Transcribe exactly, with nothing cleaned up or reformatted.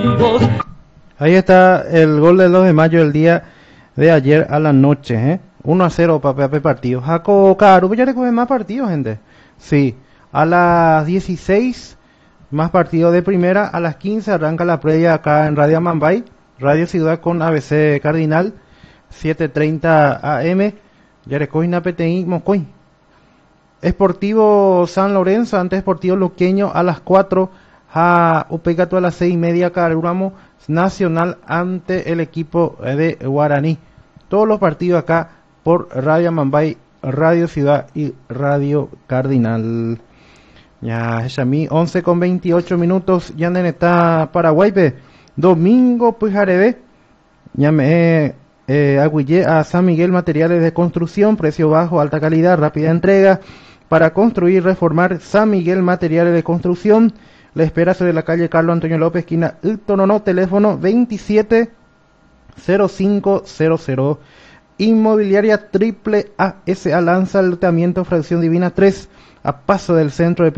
Ahí está el gol del dos de mayo del día de ayer a la noche, ¿eh? uno a cero para P A P partido. Jaco Caro, ya recoge más partidos, gente. Sí, a las dieciséis más partidos de primera, a las quince arranca la previa acá en Radio Mambay, Radio Ciudad con A B C Cardinal, siete treinta A M, ya recoge P T I Mocoy. Esportivo San Lorenzo ante Esportivo Luqueño a las cuatro, a Upegato a las seis y media, Caruramo Nacional ante el equipo de Guaraní. Todos los partidos acá por Radio Mambay, Radio Ciudad y Radio Cardinal. Ya, Xami, once con veintiocho minutos, ya en está Paraguay, pe. Domingo Pujarebe, ya me eh, agüillé a San Miguel Materiales de Construcción, precio bajo, alta calidad, rápida entrega, para construir y reformar. San Miguel Materiales de Construcción, le espera sobre la calle Carlos Antonio López, esquina Tonono, teléfono veintisiete cero cinco cero cero. Inmobiliaria Triple A S A lanza el lotamiento Fracción Divina tres, a paso del centro de